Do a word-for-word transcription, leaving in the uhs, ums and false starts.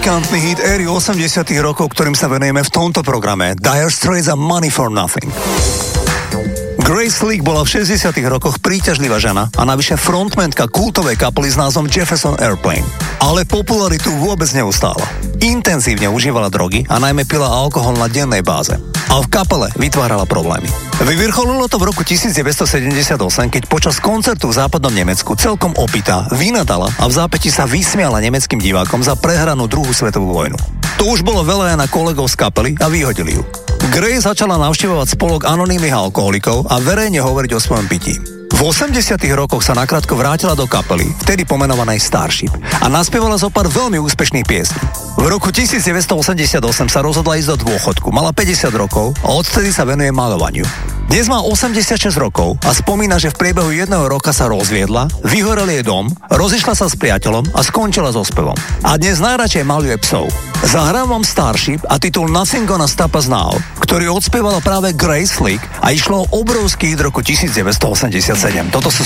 pikantný hit éry osemdesiatych rokov, ktorým sa venujeme v tomto programe. Dire Straits a Money for Nothing. Grace Slick bola v šesťdesiatych rokoch príťažlivá žena a navyše frontmentka kultovej kapely s názvom Jefferson Airplane. Ale popularitu vôbec neustála. Intenzívne užívala drogy a najmä pila alkohol na dennej báze. A v kapele vytvárala problémy. Vyvrcholilo to v roku devätnásťsedemdesiatosem, keď počas koncertu v západnom Nemecku celkom opitá vynadala a v zápäti sa vysmiala nemeckým divákom za prehranú druhú svetovú vojnu. To už bolo veľa aj na kolegov z kapely a vyhodili ju. Grace začala navštevovať spolok anonymných alkoholikov a verejne hovoriť o svojom pití. V osemdesiatych rokoch sa nakrátko vrátila do kapely, vtedy pomenovanej Starship, a naspievala zo pár veľmi úspešných piesní. V roku devätnásťstoosemdesiatosem sa rozhodla ísť do dôchodku, mala päťdesiat rokov a odtedy sa venuje maľovaniu. Dnes má osemdesiatšesť rokov a spomína, že v priebehu jedného roka sa rozviedla, vyhorel jej dom, rozišla sa s priateľom a skončila so spevom. A dnes najradšej maľuje psov. Zahrám vám Starship a titul Nothing Gonna Stop Us Now, ktorý odspievala práve Grace Slick a išlo o obrovský hit roku devätnásťstoosemdesiatsedem. Toto sú